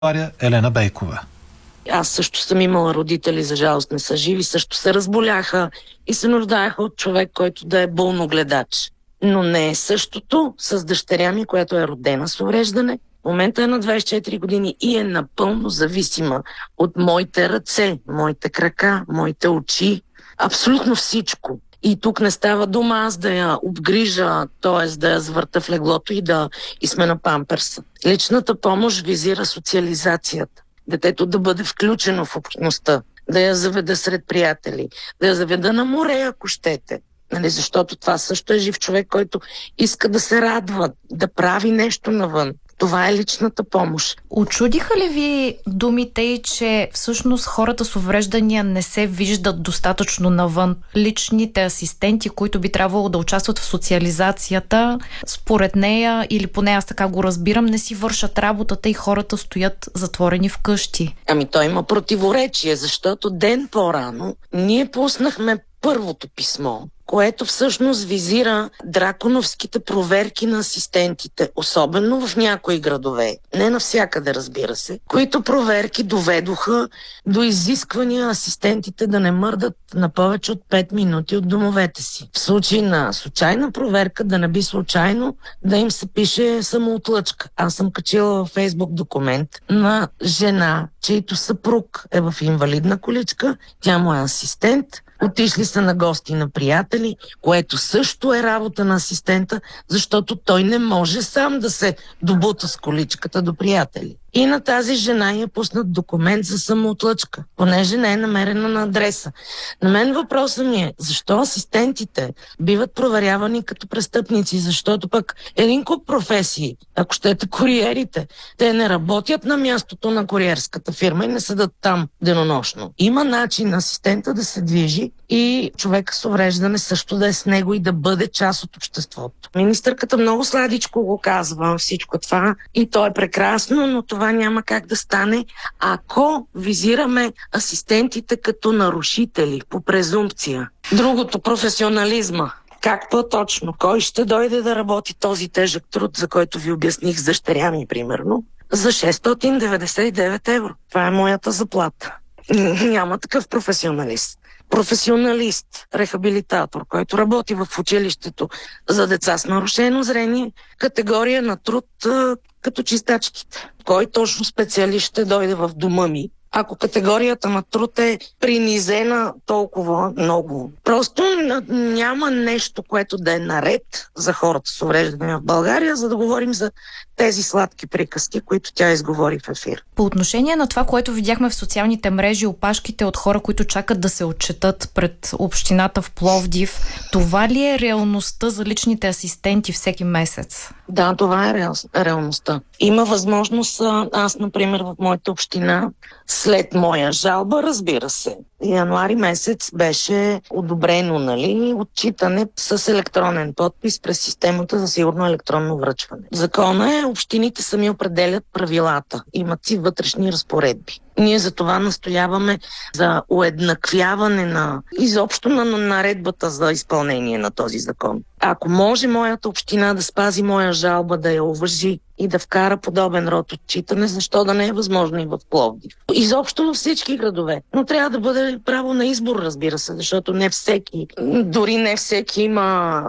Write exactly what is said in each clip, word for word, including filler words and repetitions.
Елена Бейкова. Аз също съм имала родители, за жалост не са живи, също се разболяха и се нуждаеха от човек, който да е болногледач. Но не е същото с дъщеря ми, която е родена с увреждане. В момента е на двайсет и четири години и е напълно зависима от моите ръце, моите крака, моите очи, абсолютно всичко. И тук не става дума аз да я обгрижа, т.е. да я завърта в леглото и да и сме на памперса. Личната помощ визира социализацията. Детето да бъде включено в общността, да я заведа сред приятели, да я заведа на море, ако щете. Нали, защото това също е жив човек, който иска да се радва, да прави нещо навън. Това е личната помощ. Очудиха ли ви думите и, че всъщност хората с увреждания не се виждат достатъчно навън? Личните асистенти, които би трябвало да участват в социализацията, според нея, или поне аз така го разбирам, не си вършат работата и хората стоят затворени вкъщи. Ами той има противоречие, защото ден по-рано ние пуснахме първото писмо, което всъщност визира драконовските проверки на асистентите, особено в някои градове, не навсякъде, разбира се, които проверки доведоха до изисквания асистентите да не мърдат на повече от пет минути от домовете си. В случай на случайна проверка да не би случайно да им се пише самоотлъчка. Аз съм качила във Фейсбук документ на жена, чийто съпруг е в инвалидна количка, тя му е асистент. Отишли са на гости на приятели, което също е работа на асистента, защото той не може сам да се добута с количката до приятели. И на тази жена я пуснат документ за самоотлъчка, понеже не е намерена на адреса. На мен въпросът ми е, защо асистентите биват проверявани като престъпници, защото пък един куп професии, ако щете куриерите, те не работят на мястото на куриерската фирма и не седат там денонощно. Има начин асистента да се движи и човека с увреждане също да е с него и да бъде част от обществото. Министърката много сладичко го казва всичко това и то е прекрасно, но това няма как да стане, ако визираме асистентите като нарушители по презумпция. Другото, професионализма. Как по-точно? Кой ще дойде да работи този тежък труд, за който ви обясних с дъщеря ми, примерно, за шестстотин деветдесет и девет евро? Това е моята заплата. Няма такъв професионалист. Професионалист, рехабилитатор, който работи в училището за деца с нарушено зрение, категория на труд като чистачките. Кой точно специалист ще дойде в дома ми, ако категорията на труд е принизена толкова много? Просто няма нещо, което да е наред за хората с увреждания в България, за да говорим за тези сладки приказки, които тя изговори в ефир. По отношение на това, което видяхме в социалните мрежи, опашките от хора, които чакат да се отчетат пред общината в Пловдив, това ли е реалността за личните асистенти всеки месец? Да, това е реал, реалността. Има възможност, аз, например, в моята община, след моя жалба, разбира се, януари месец беше одобрено, нали, отчитане с електронен подпис през системата за сигурно електронно връчване. Закона е, общините сами определят правилата, имат си вътрешни разпоредби. Ние за това настояваме за уеднаквяване на изобщо на наредбата за изпълнение на този закон. Ако може моята община да спази моя жалба, да я уважи и да вкара подобен род отчитане, защо да не е възможно и в Пловдив? Изобщо във всички градове. Но трябва да бъде право на избор, разбира се, защото не всеки, дори не всеки има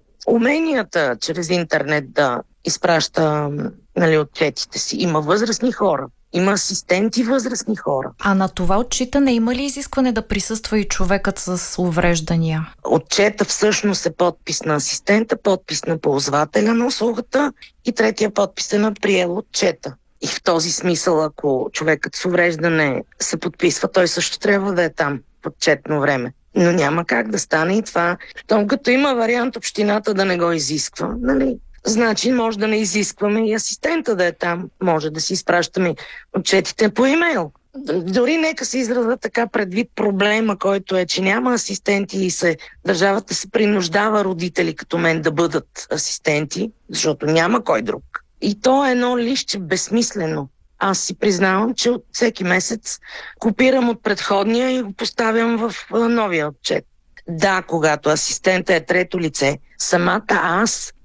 уменията чрез интернет да изпраща, нали, отчетите си. Има възрастни хора. Има асистенти възрастни хора. А на това отчитане има ли изискване да присъства и човекът с увреждания? Отчета всъщност е подпис на асистента, подпис на ползвателя на услугата и третия подпис е на приел отчета. И в този смисъл, ако човекът с увреждане се подписва, той също трябва да е там в отчетно време. Но няма как да стане и това, щом като има вариант общината да не го изисква, нали? Значи може да не изискваме и асистента да е там. Може да си изпращаме отчетите по имейл. Дори нека се израза така предвид проблема, който е, че няма асистенти и се, държавата се принуждава родители като мен да бъдат асистенти, защото няма кой друг. И то е едно лище безсмислено. Аз си признавам, че от всеки месец копирам от предходния и го поставям в новия отчет. Да, когато асистента е трето лице, самата аз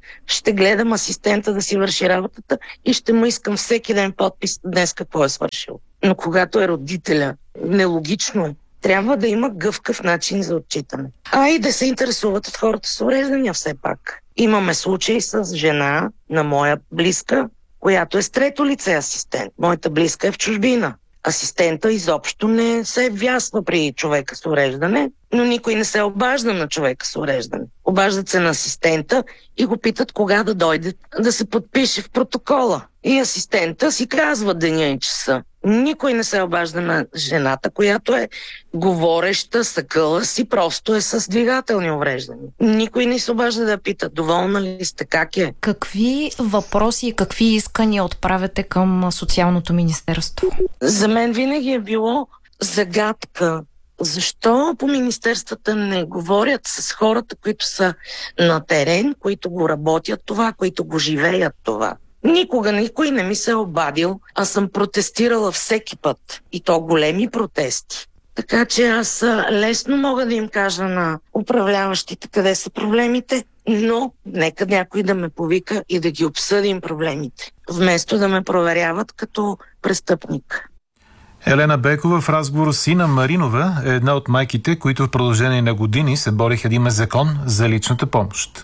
ще гледам асистента да си върши работата и ще му искам всеки ден подпис днес какво е свършил. Но когато е родителя, нелогично е. Трябва да има гъвкав начин за отчитане. А и да се интересуват от хората с увреждания все пак. Имаме случай с жена на моя близка, която е с трето лице асистент. Моята близка е в чужбина. Асистента изобщо не се вясва при човека с увреждане, но никой не се обажда на човека с увреждане. Обаждат се на асистента и го питат кога да дойде да се подпише в протокола. И асистента си казва деня и часа. Никой не се обажда на жената, която е говореща, съкъла си, просто е с двигателни увреждания. Никой не се обажда да пита, доволна ли сте, как е? Какви въпроси и какви искания отправяте към Социалното министерство? За мен винаги е било загадка. Защо по министерствата не говорят с хората, които са на терен, които го работят това, които го живеят това? Никога никой не ми се е обадил, а съм протестирала всеки път. И то големи протести. Така че аз лесно мога да им кажа на управляващите къде са проблемите, но нека някой да ме повика и да ги обсъдим проблемите, вместо да ме проверяват като престъпник. Елена Бекова в разговор с Ина Маринова е една от майките, които в продължение на години се бориха да има закон за личната помощ.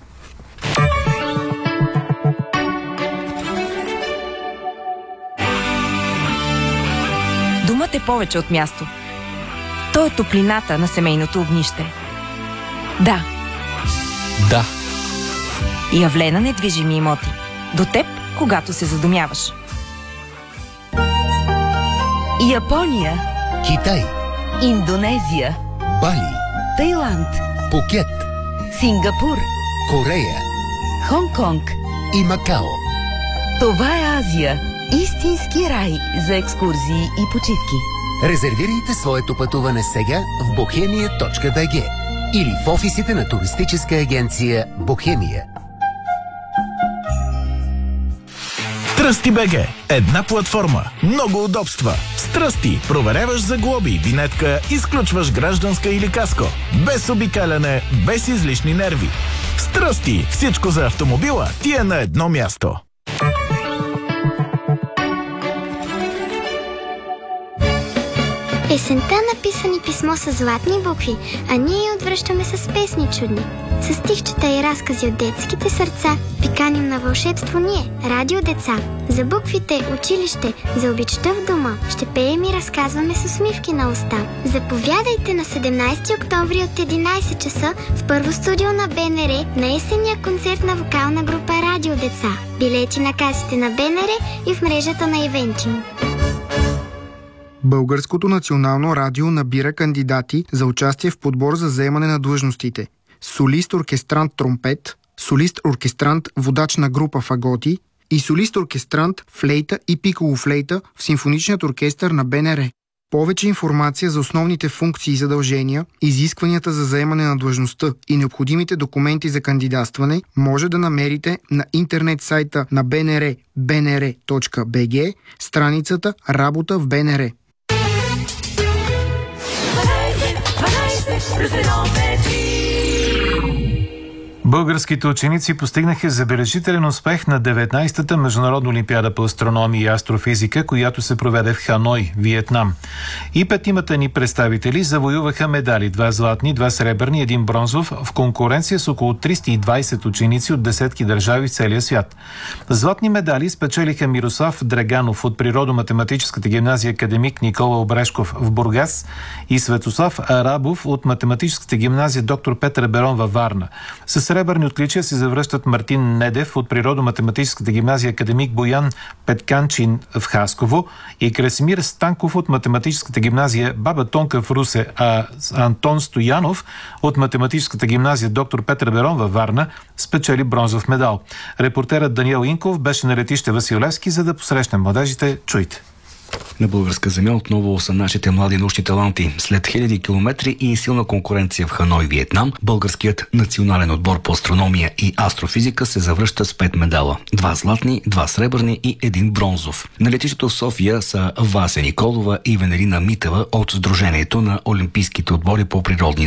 Думът е повече от място. То е топлината на семейното огнище. Да. Да. Явлена недвижими имоти. До теб, когато се задумяваш. Япония. Китай. Индонезия. Бали. Тайланд. Пукет. Сингапур. Корея. Хонг-Конг. И Макао. Това е Азия. Истински рай за екскурзии и почивки. Резервирайте своето пътуване сега в бохемия точка би джи или в офисите на туристическа агенция Бохемия. Тръсти.бг. Една платформа, много удобства. С Тръсти проверяваш за глоби, винетка, изключваш гражданска или каско. Без обикаляне, без излишни нерви. С Тръсти всичко за автомобила ти е на едно място. Есента написани писмо с златни букви, а ние я отвръщаме с песни чудни. С стихчета и разкази от детските сърца ви каним на вълшебство ние, Радио Деца. За буквите, училище, за обичта в дома ще пеем и разказваме с усмивки на уста. Заповядайте на седемнайсети октомври от единайсет часа в първо студио на БНР на есенния концерт на вокална група Радио Деца. Билети на касите на БНР и в мрежата на Ивентим. Българското национално радио набира кандидати за участие в подбор за заемане на длъжностите: солист-оркестрант тромпет, солист-оркестрант водач на група фаготи и солист-оркестрант флейта и пиколо-флейта в симфоничният оркестър на БНР. Повече информация за основните функции и задължения, изискванията за заемане на длъжността и необходимите документи за кандидатстване може да намерите на интернет сайта на БНР би ен ар точка би джи, страницата Работа в БНР. Българските ученици постигнаха забележителен успех на деветнайсетата Международна олимпиада по астрономия и астрофизика, която се проведе в Ханой, Виетнам. И петимата ни представители завоюваха медали: два златни, два сребърни, един бронзов, в конкуренция с около триста и двайсет ученици от десетки държави в целия свят. Златни медали спечелиха Мирослав Драганов от Природо-математическата гимназия Академик Никола Обрешков в Бургас и Светослав Арабов от Математическата гимназия Доктор Петър Берон във Варна. Със сребърни отличия се завръщат Мартин Недев от Природо-математическата гимназия Академик Боян Петканчин в Хасково и Красимир Станков от Математическата гимназия Баба Тонка в Русе, а Антон Стоянов от Математическата гимназия Доктор Петър Берон във Варна спечели бронзов медал. Репортерът Даниел Инков беше на летище Васил Левски, за да посрещне младежите. Чуйте. На българска земя отново са нашите млади научни таланти. След хиляди километри и силна конкуренция в Ханой, Виетнам, българският национален отбор по астрономия и астрофизика се завръща с пет медала. Два златни, два сребърни и един бронзов. На летището в София са Вася Николова и Венелина Митева от Сдружението на олимпийските отбори по природни науки.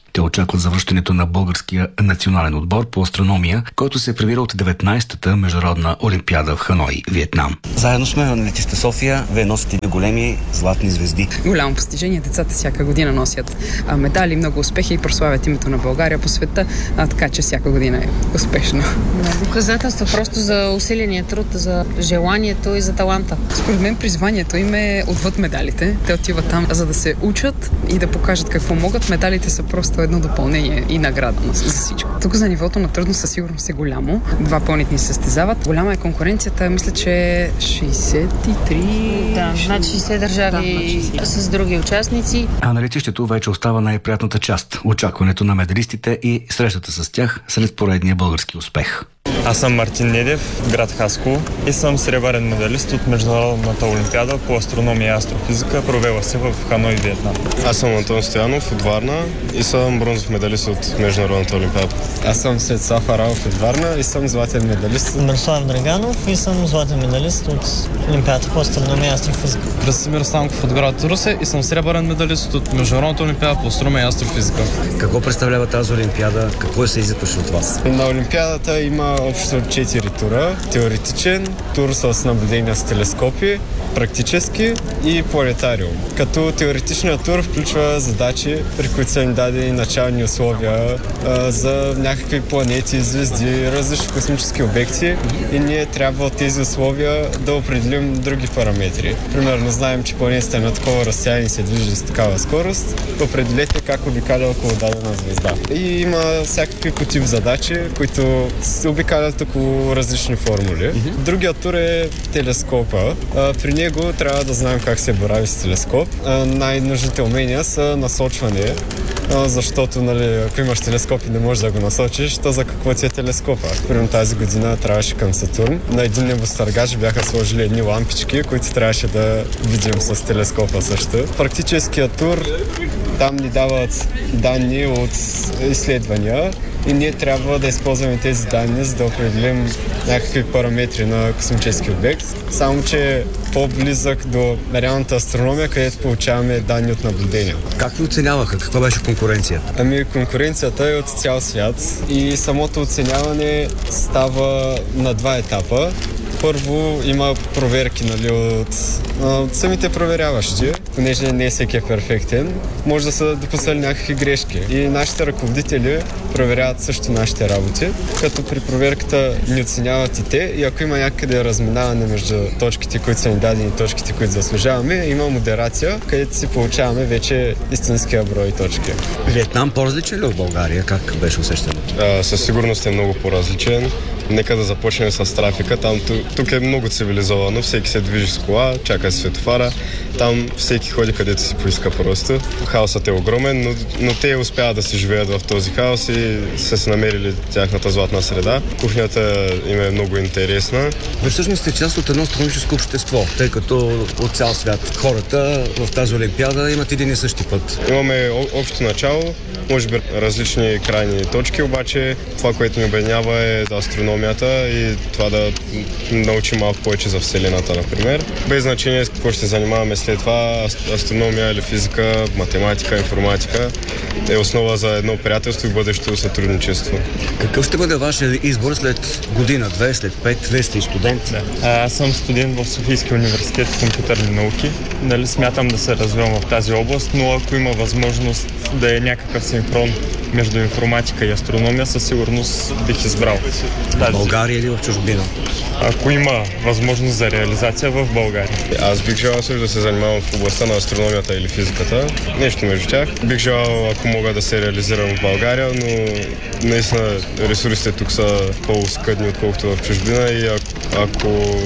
Те очакват завръщането на българския национален отбор по астрономия, който се прибира от деветнайсетата международна олимпиада в Ханой, Виетнам. Заедно сме на летище София. Вие носите големи златни звезди. Голямо постижение. Децата всяка година носят а, медали, много успехи и прославят името на България по света, а, така че всяка година е успешна. Доказателство просто за усиления труд, за желанието и за таланта. Според мен призванието им е отвъд медалите. Те отиват там, за да се учат и да покажат какво могат. Медалите са просто едно допълнение и награда за всичко. Тук за нивото на трудност със сигурност е голямо. Два пълнитни се състезават. Голяма е конкуренцията. Мисля, че шейсет и три... Да, значи шейсет държави да, с други участници. А на летището вече остава най-приятната част – очакването на медалистите и срещата с тях след поредния български успех. Аз съм Мартин Недев, град Хасково и съм сребърен медалист от Международната олимпиада по астрономия и астрофизика, провела се в Ханой, Виетнам. Аз съм Антон Стоянов от Варна и съм бронзов медалист от Международната олимпиада. Аз съм Светослав Аралов от Варна и съм златен медалист. Мирослав Драганов и съм златен медалист от Олимпиадата по астрономия и астрофизика. Красимир Станков от град Русе и съм сребърен медалист от Международната олимпиада по астрономия и астрофизика. Какво представлява тази олимпиада? Какво се изискваше от вас? На олимпиадата има общо четири тура. Теоретичен, тур с наблюдения с телескопи, практически и планетариум. Като теоретичният тур включва задачи, при които са ни дадени начални условия а, за някакви планети, звезди, различни космически обекти и ние трябва от тези условия да определим други параметри. Примерно знаем, че планетата е на такова разстояние и се движи с такава скорост. Определете как обикаля около дадена звезда. И има всякакви по тип задачи, които се обикалят около различни формули. Другият тур е телескопа. А, при него трябва да знаем как се борави с телескоп. А, най-нужните умения са насочване, а, защото нали, ако имаш телескоп и не можеш да го насочиш, то за какво ти е телескопа? Примерно тази година трябваше към Сатурн. На един небостъргач бяха сложили едни лампички, които трябваше да видим с телескопа също. Практическият тур там ни дават данни от изследвания и ние трябва да използваме тези данни, за да определим някакви параметри на космически обект. Само, че е по-близък до реалната астрономия, където получаваме данни от наблюдения. Как ви оценяваха? Каква беше конкуренцията? Ами конкуренцията е от цял свят и самото оценяване става на два етапа. Първо има проверки нали, от, от самите проверяващи, понеже не всеки е перфектен, може да са допуснали някакви грешки. И нашите ръководители проверяват също нашите работи, като при проверката ни оценяват и те и ако има някъде разминаване между точките, които са ни дадени и точките, които заслужаваме, има модерация, където си получаваме вече истинския брой точки. Виетнам по-различен ли от България? Как беше усещано? А, със сигурност е много по-различен. Нека да започнем с трафика. Там тук е много цивилизовано. Всеки се движи с кола, чака светофара. Там всеки ходи където си поиска просто. Хаосът е огромен, но, но те успяват да се живеят в този хаос и са се намерили тяхната златна среда. Кухнята им е много интересна. Вие всъщност сте част от едно астрономическо общество, тъй като от цял свят хората в тази олимпиада имат един и същи път. Имаме общо начало, може би различни крайни точки, обаче това, което ни обединява е астрономията и това да научим малко повече за Вселената, например. Без значение с какво ще се занимаваме след това, астрономия или физика, математика, информатика е основа за едно приятелство и бъдещо сътрудничество. Какъв ще бъде вашия избор след година, две, след пет, вие сте студент? Да. Аз съм студент в Софийския университет в компютърни науки. Нали, смятам да се развивам в тази област, но ако има възможност да е някакъв синхрон между информатика и астрономия, със сигурност бих избрал. В България или в чужбина? Ако има възможност за реализация в България. Аз бих желал също да се занимавам в областта на астрономията или физиката. Нещо между тях. Бих желал, ако мога да се реализирам в България, но наистина ресурсите тук са по-скъдни, отколкото в чужбина и ако, ако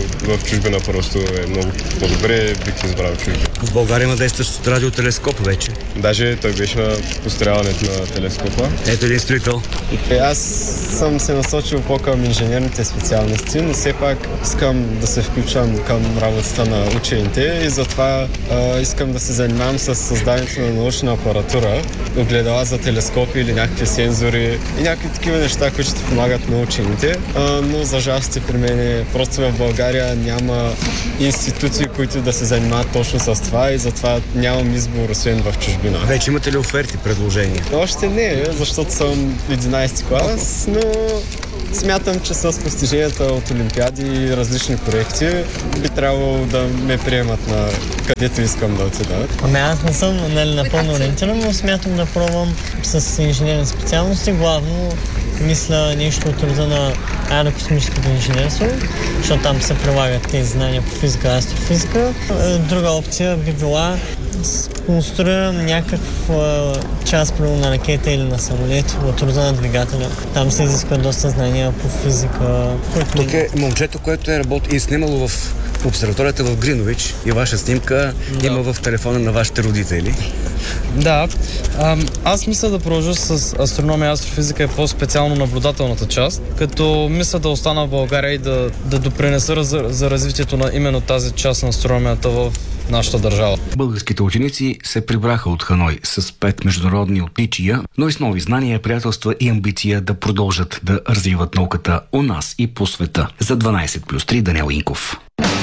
в чужбина просто е много по-добре, бих избрал чужбина. В България има действащ радиотелескоп вече. Даже той беше на построяването на телескопа. Ето един строител. Аз съм се насочил по-към инженерните специалности, но все пак искам да се включвам към работата на учените и затова а, искам да се занимавам с създаването на научна апаратура, огледала за телескопи или някакви сензори и някакви такива неща, които ще помагат на учените. А, но за жалост при мен просто в България няма институти, които да се занимават точно с това и затова нямам избор, освен в чужбина. Вече имате ли оферти, предложения? Още не, защото съм единайсети клас, но смятам, че с постиженията от олимпиади и различни проекти би трябвало да ме приемат на където искам да отида. Ами аз не съм, нали, напълно ориентиран, но смятам да пробвам с инженерни специалности. Главно мисля нещо от рода на аерокосмическото инженерство, защото там се прилагат тези знания по физика и астрофизика. Друга опция би била конструирам някаква част на ракета или на самолет от рода на двигателя. Там се изисква доста знания по физика. Тук е момчето, което е работило и снимало в обсерваторията в Гринович и ваша снимка да. Има в телефона на вашите родители. Да, а, аз мисля да продължа с астрономия и астрофизика и по-специално наблюдателната част, като мисля да остана в България и да, да допринеса за, за развитието на именно тази част на астрономията в нашата държава. Българските ученици се прибраха от Ханой с пет международни отличия, но и с нови знания, приятелства и амбиция да продължат да развиват науката у нас и по света. За дванайсет плюс три Даниел Инков.